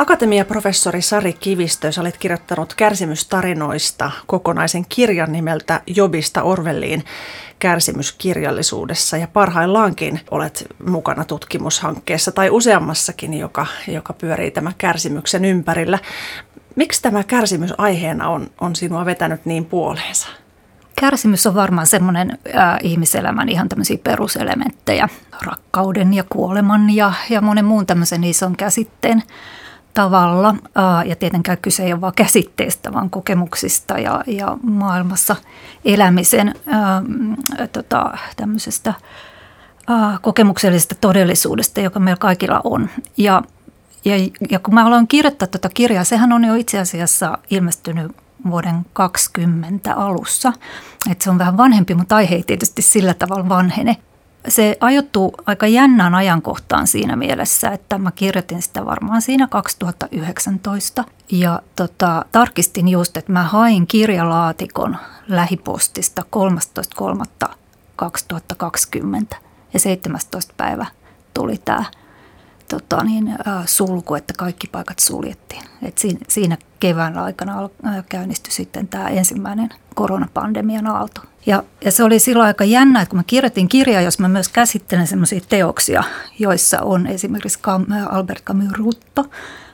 Akatemiaprofessori Sari Kivistö, sä olet kirjoittanut kärsimystarinoista kokonaisen kirjan nimeltä Jobista Orwelliin kärsimyskirjallisuudessa ja parhaillaankin olet mukana tutkimushankkeessa tai useammassakin, joka pyörii tämän kärsimyksen ympärillä. Miksi tämä kärsimys aiheena on sinua vetänyt niin puoleensa? Kärsimys on varmaan semmoinen ihmiselämän ihan tämmöisiä peruselementtejä, rakkauden ja kuoleman ja monen muun tämmöisen ison käsitteen tavalla. Ja tietenkään kyse ei ole vain käsitteestä, vaan kokemuksista ja maailmassa elämisen tämmöisestä kokemuksellisesta todellisuudesta, joka meillä kaikilla on. Ja kun mä aloin kirjoittaa tuota kirjaa, sehän on jo itse asiassa ilmestynyt vuoden 2020 alussa. Että se on vähän vanhempi, mutta aihe ei tietysti sillä tavalla vanhene. Se ajoittuu aika jännään ajankohtaan siinä mielessä, että mä kirjoitin sitä varmaan siinä 2019. Ja tarkistin just, että mä hain kirjalaatikon lähipostista 13.3.2020 ja 17. päivä tuli tämä sulku, että kaikki paikat suljettiin. Et siinä kevään aikana käynnistyi sitten tämä ensimmäinen koronapandemian aalto. Ja se oli silloin aika jännä, että kun mä kirjoitin kirjaa, jos mä myös käsittelen sellaisia teoksia, joissa on esimerkiksi Albert Camus Rutto,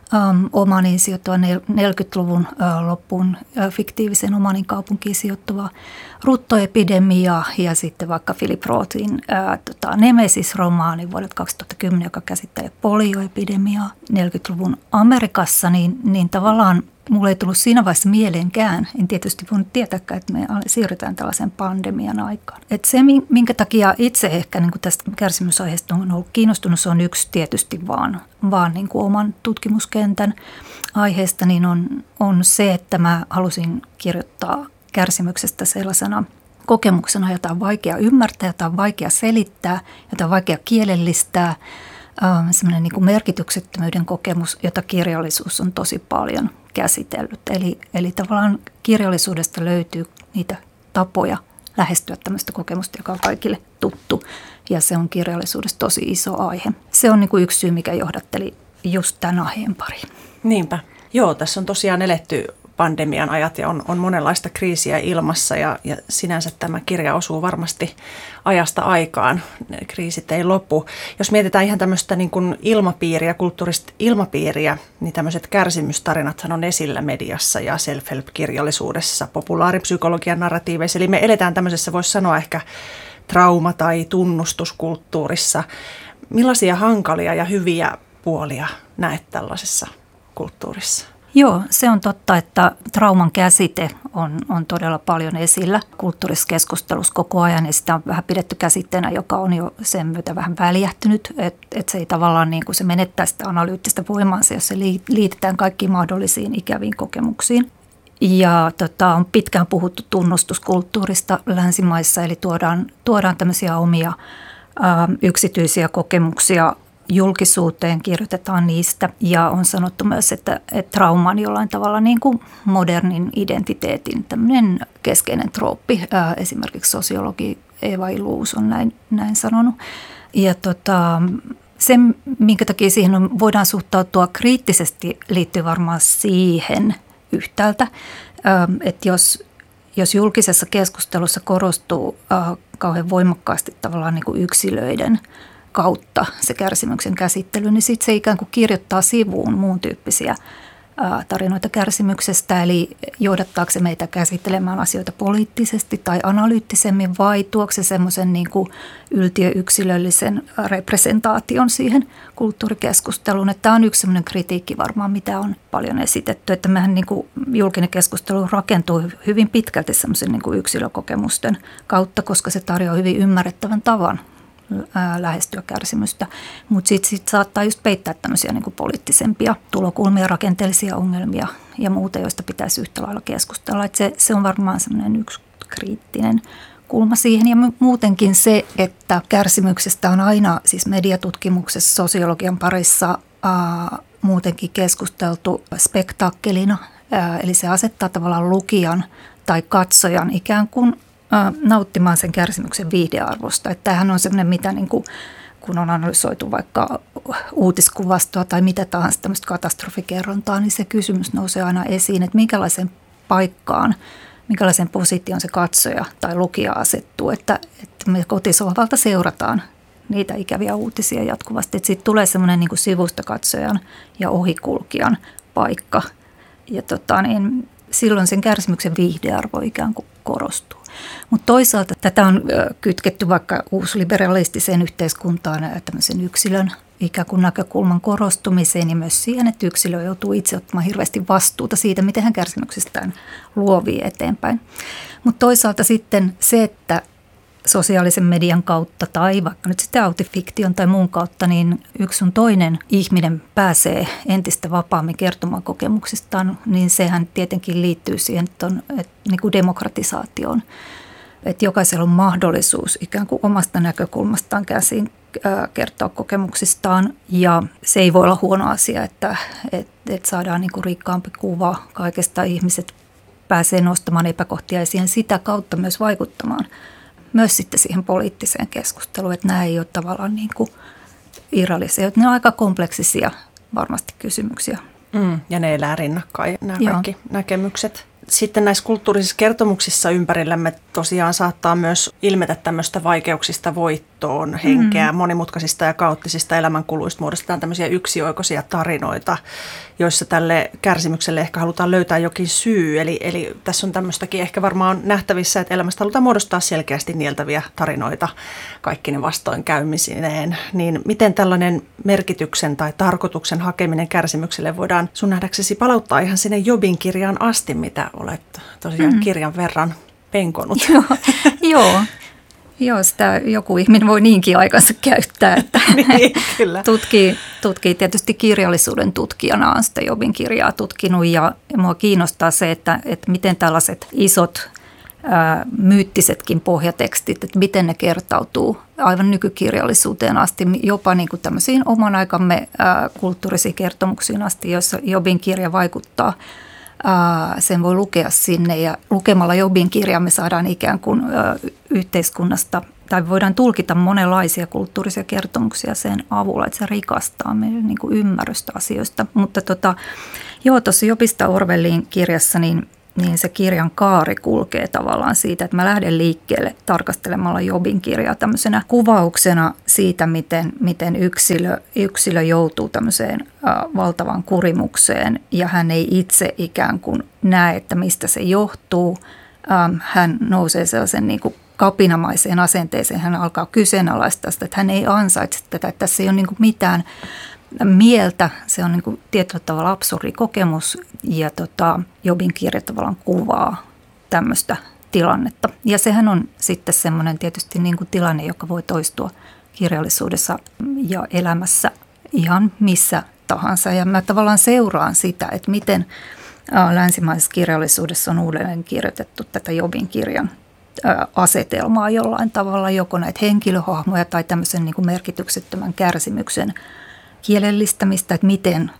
Omanin sijoittuva 40-luvun loppuun fiktiivisen Omanin kaupunkiin sijoittuva ruttoepidemia ja sitten vaikka Philip Rothin Nemesis-romaani vuodelta 2010, joka käsittelee polioepidemiaa 40-luvun Amerikassa, niin tavallaan mulla ei tullut siinä vaiheessa mieleenkään. En tietysti voinut tietääkään, että me siirrytään tällaisen pandemian aikaan. Et se, minkä takia itse ehkä niin kuin tästä kärsimysaiheesta on ollut kiinnostunut, se on yksi tietysti vaan niin kuin oman tutkimuskentän aiheesta, niin on se, että mä halusin kirjoittaa kärsimyksestä sellaisena kokemuksena, jota on vaikea ymmärtää, jota on vaikea selittää, jota on vaikea kielellistää. Sellainen niin kuin merkityksettömyyden kokemus, jota kirjallisuus on tosi paljon käsitellyt. Eli tavallaan kirjallisuudesta löytyy niitä tapoja lähestyä tämmöistä kokemusta, joka on kaikille tuttu. Ja se on kirjallisuudessa tosi iso aihe. Se on niin kuin yksi syy, mikä johdatteli just tämän aiheen pariin. Niinpä. Joo, tässä on tosiaan eletty pandemian ajat ja on monenlaista kriisiä ilmassa ja sinänsä tämä kirja osuu varmasti ajasta aikaan. Kriisit ei lopu. Jos mietitään ihan tämmöistä niin kuin ilmapiiriä, kulttuurista ilmapiiriä, niin tämmöiset kärsimystarinathan on esillä mediassa ja self-help-kirjallisuudessa, populaaripsykologian narratiiveissa. Eli me eletään tämmöisessä, voisi sanoa ehkä trauma- tai tunnustuskulttuurissa. Millaisia hankalia ja hyviä puolia näet tällaisessa kulttuurissa? Joo, se on totta, että trauman käsite on todella paljon esillä kulttuurisessa keskustelussa koko ajan. Ja sitä on vähän pidetty käsitteenä, joka on jo sen myötä vähän väljähtynyt. Että se ei tavallaan niin kuin se menettää sitä analyyttistä voimaansa, jos se liitetään kaikkiin mahdollisiin ikäviin kokemuksiin. Ja on pitkään puhuttu tunnustuskulttuurista länsimaissa, eli tuodaan tämmöisiä omia yksityisiä kokemuksia julkisuuteen, kirjoitetaan niistä ja on sanottu myös, että trauma on jollain tavalla niin kuin modernin identiteetin tämmöinen keskeinen trooppi. Esimerkiksi sosiologi Eva Illuus on näin sanonut. Ja se, minkä takia siihen voidaan suhtautua kriittisesti, liittyy varmaan siihen yhtäältä, että jos julkisessa keskustelussa korostuu kauhean voimakkaasti tavallaan niin kuin yksilöiden kautta se kärsimyksen käsittely, niin sitten se ikään kuin kirjoittaa sivuun muun tyyppisiä tarinoita kärsimyksestä, eli johdattaako se meitä käsittelemään asioita poliittisesti tai analyyttisemmin vai tuoko se semmoisen niin kuin yltiöyksilöllisen representaation siihen kulttuurikeskusteluun. Tämä on yksi semmoinen kritiikki varmaan, mitä on paljon esitetty, että mehän niin kuin julkinen keskustelu rakentuu hyvin pitkälti semmoisen niin kuin yksilökokemusten kautta, koska se tarjoaa hyvin ymmärrettävän tavan lähestyä kärsimystä, mutta sitten saattaa just peittää tämmöisiä niin kuin poliittisempia tulokulmia, rakenteellisia ongelmia ja muuta, joista pitäisi yhtä lailla keskustella. Että se on varmaan semmoinen yksi kriittinen kulma siihen ja muutenkin se, että kärsimyksestä on aina siis mediatutkimuksessa, sosiologian parissa muutenkin keskusteltu spektaakkelina, eli se asettaa tavallaan lukijan tai katsojan ikään kuin nauttimaan sen kärsimyksen viihdearvosta. Että tämähän on semmoinen, mitä niin kuin, kun on analysoitu vaikka uutiskuvastoa tai mitä tahansa tämmöistä katastrofikerrontaa, niin se kysymys nousee aina esiin, että minkälaisen paikkaan, minkälaisen position se katsoja tai lukija asettuu, että me kotisohvalta seurataan niitä ikäviä uutisia jatkuvasti. Että siitä tulee semmoinen niin kuin sivustakatsojan ja ohikulkijan paikka ja silloin sen kärsimyksen viihdearvo ikään kuin korostuu. Mutta toisaalta tätä on kytketty vaikka uusliberalistiseen yhteiskuntaan tämmöisen yksilön ikään kuin näkökulman korostumiseen ja myös siihen, että yksilö joutuu itse ottamaan hirveästi vastuuta siitä, miten hän kärsimyksestään luovii eteenpäin. Mutta toisaalta sitten se, että sosiaalisen median kautta tai vaikka nyt sitten autifiktion tai muun kautta, niin yksi sun toinen ihminen pääsee entistä vapaammin kertomaan kokemuksistaan, niin sehän tietenkin liittyy siihen niin kuin demokratisaatioon. Että jokaisella on mahdollisuus ikään kuin omasta näkökulmastaan käsin kertoa kokemuksistaan ja se ei voi olla huono asia, että saadaan niin kuin rikkaampi kuva kaikesta. Ihmiset pääsee nostamaan epäkohtia esiin sitä kautta myös vaikuttamaan myös sitten siihen poliittiseen keskusteluun, että nämä ei ole tavallaan niin kuin irrallisia, että ne on aika kompleksisia varmasti kysymyksiä. Ja ne elää rinnakkain, nämä kaikki näkemykset. Sitten näissä kulttuurisissa kertomuksissa ympärillämme tosiaan saattaa myös ilmetä tämmöistä vaikeuksista voittoon henkeä. Monimutkaisista ja kaoottisista elämänkuluista muodostetaan tämmöisiä yksioikoisia tarinoita, joissa tälle kärsimykselle ehkä halutaan löytää jokin syy. Eli tässä on tämmöistäkin ehkä varmaan nähtävissä, että elämästä halutaan muodostaa selkeästi nieltäviä tarinoita kaikki ne vastoinkäymisineen. Niin miten tällainen merkityksen tai tarkoituksen hakeminen kärsimykselle voidaan sun nähdäksesi palauttaa ihan sinne Jobin kirjaan asti, mitä olet tosiaan kirjan verran penkonut? Joo, sitä joku ihminen voi niinkin aikansa käyttää, että niin, kyllä. tutkii tietysti kirjallisuuden tutkijana on sitä Jobin kirjaa tutkinut ja mua kiinnostaa se, että miten tällaiset isot myyttisetkin pohjatekstit, että miten ne kertautuu aivan nykykirjallisuuteen asti, jopa niin kuin tämmöisiin oman aikamme kulttuurisiin kertomuksiin asti, joissa Jobin kirja vaikuttaa. Sen voi lukea sinne ja lukemalla Jobin kirjaa me saadaan ikään kuin yhteiskunnasta tai voidaan tulkita monenlaisia kulttuurisia kertomuksia sen avulla, että se rikastaa meidän niin kuin ymmärrystä asioista. Mutta tuossa Jobista Orwellin kirjassa niin se kirjan kaari kulkee tavallaan siitä, että mä lähden liikkeelle tarkastelemalla Jobin kirjaa tämmöisenä kuvauksena siitä, miten yksilö joutuu tämmöiseen valtavaan kurimukseen ja hän ei itse ikään kuin näe, että mistä se johtuu. Hän nousee sellaisen niin kuin kapinamaiseen asenteeseen, hän alkaa kyseenalaistaa sitä, että hän ei ansaitse tätä, että tässä ei ole niin kuin mitään mieltä, se on niin kuin tietyllä tavalla absurdi kokemus ja Jobin kirja tavallaan kuvaa tämmöistä tilannetta. Ja sehän on sitten semmoinen tietysti niin kuin tilanne, joka voi toistua kirjallisuudessa ja elämässä ihan missä tahansa. Ja mä tavallaan seuraan sitä, että miten länsimaisessa kirjallisuudessa on uudelleen kirjoitettu tätä Jobin kirjan asetelmaa jollain tavalla, joko näitä henkilöhahmoja tai tämmöisen niin kuin merkityksettömän kärsimyksen kielellistämistä, että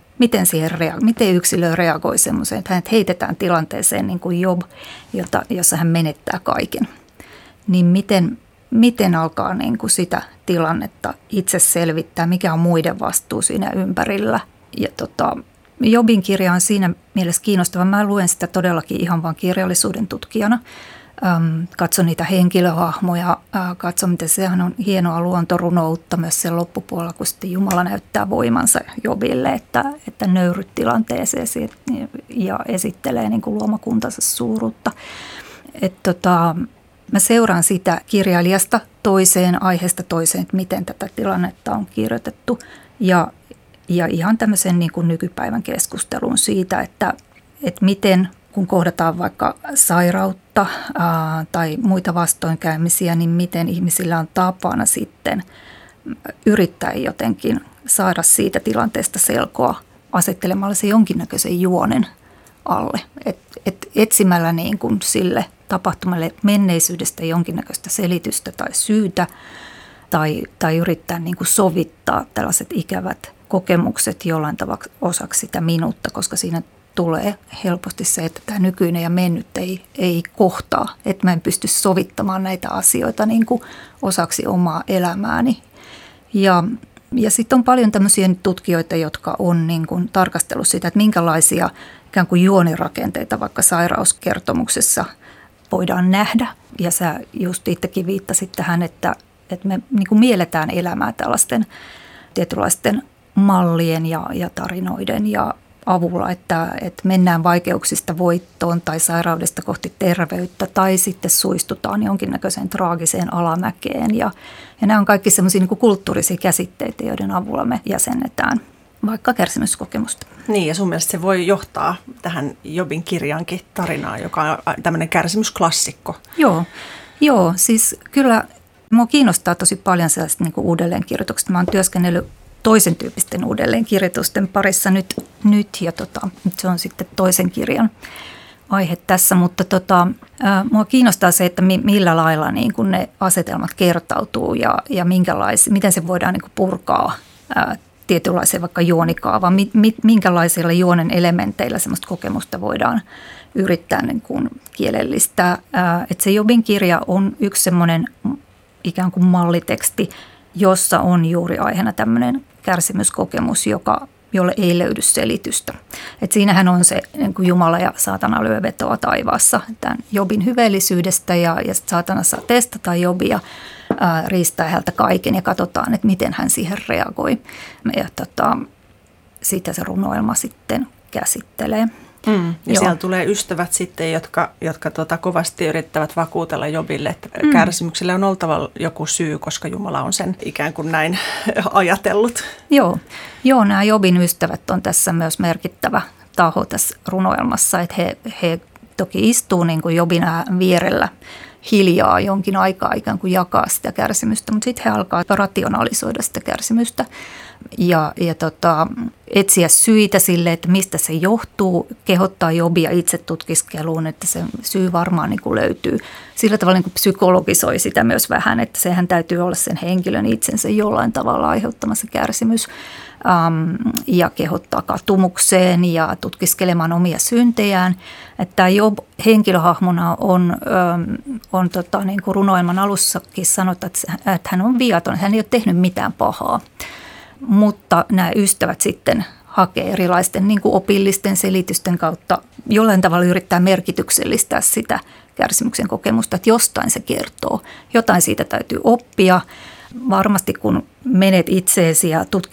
miten yksilö reagoi semmoiseen, että hänet heitetään tilanteeseen niin kuin Job, jossa hän menettää kaiken. Niin miten alkaa niin kuin sitä tilannetta itse selvittää, mikä on muiden vastuu siinä ympärillä. Ja Jobin kirja on siinä mielessä kiinnostava. Mä luen sitä todellakin ihan vain kirjallisuuden tutkijana. Katson niitä henkilöhahmoja, katson miten sehän on hienoa luontorunoutta myös sen loppupuolella, kun sitten Jumala näyttää voimansa Jobille, että nöyryt tilanteeseen ja esittelee niin kuin luomakuntansa suuruutta. Mä seuraan sitä kirjailijasta toiseen, aiheesta toiseen, että miten tätä tilannetta on kirjoitettu ja ihan tämmöisen niin kuin nykypäivän keskusteluun siitä, että miten kun kohdataan vaikka sairautta tai muita vastoinkäymisiä, niin miten ihmisillä on tapana sitten yrittää jotenkin saada siitä tilanteesta selkoa asettelemalla se jonkinnäköisen juonen alle. Etsimällä niin kuin sille tapahtumalle menneisyydestä jonkinnäköistä selitystä tai syytä tai yrittää niin kuin sovittaa tällaiset ikävät kokemukset jollain tavalla osaksi sitä minuutta, koska siinä tulee helposti se, että tämä nykyinen ja mennyt ei kohtaa, että mä en pysty sovittamaan näitä asioita niin kuin osaksi omaa elämääni. Ja Ja sitten on paljon tämmöisiä tutkijoita, jotka on niin kuin tarkastellut sitä, että minkälaisia ikään kuin juonirakenteita vaikka sairauskertomuksessa voidaan nähdä. Ja sä just itsekin viittasit tähän, että me niin kuin mielletään elämää tällaisten tietynlaisten mallien ja tarinoiden ja avulla, että mennään vaikeuksista voittoon tai sairaudesta kohti terveyttä tai sitten suistutaan jonkinnäköiseen traagiseen alamäkeen. Ja nämä on kaikki sellaisia niin kuin kulttuurisia käsitteitä, joiden avulla me jäsennetään vaikka kärsimyskokemusta. Niin, ja sun mielestä se voi johtaa tähän Jobin kirjankin tarinaan, joka on tämmöinen kärsimysklassikko. Joo, siis kyllä minua kiinnostaa tosi paljon sellaiset niin kuin uudelleenkirjoitukset. Mä oon työskennellyt toisen tyyppisten uudelleenkirjoitusten parissa nyt ja se on sitten toisen kirjan aihe tässä, mutta mua kiinnostaa se, että millä lailla niin kuin ne asetelmat kertautuu ja miten se voidaan niin kuin purkaa tietynlaiseen vaikka juonikaavaan, minkälaisilla juonen elementeillä semmoista kokemusta voidaan yrittää niin kuin kielellistää. Että se Jobin kirja on yksi semmoinen ikään kuin malliteksti, jossa on juuri aiheena tämmöinen kärsimyskokemus, jolle ei löydy selitystä. Et siinähän on se niin kuin Jumala ja saatana lyö vetoa taivaassa tämän Jobin hyveellisyydestä ja saatana saa testata Jobia, riistää häneltä kaiken ja katsotaan, että miten hän siihen reagoi. Ja siitä se runoilma sitten käsittelee. Ja siellä tulee ystävät sitten, jotka kovasti yrittävät vakuutella Jobille, että kärsimykselle on oltava joku syy, koska Jumala on sen ikään kuin näin ajatellut. Joo, nämä Jobin ystävät on tässä myös merkittävä taho tässä runoilmassa, että he toki istuu niin kuin Jobin vierellä hiljaa jonkin aikaa ikään kuin jakaa sitä kärsimystä, mutta sitten he alkaa rationalisoida sitä kärsimystä ja etsiä syitä sille, että mistä se johtuu, kehottaa Jobia itse tutkiskeluun, että se syy varmaan niin kuin löytyy. Sillä tavalla niin kuin psykologisoi sitä myös vähän, että sehän täytyy olla sen henkilön itsensä jollain tavalla aiheuttamassa kärsimys ja kehottaa katumukseen ja tutkiskelemaan omia syntejään. Että Job henkilöhahmona on niin kuin runoilman alussakin sanotaan, että hän on viaton, hän ei ole tehnyt mitään pahaa. Mutta nämä ystävät sitten hakee erilaisten niin kuin opillisten selitysten kautta jollain tavalla yrittää merkityksellistää sitä kärsimyksen kokemusta, että jostain se kertoo. Jotain siitä täytyy oppia. Varmasti kun menet itseesi ja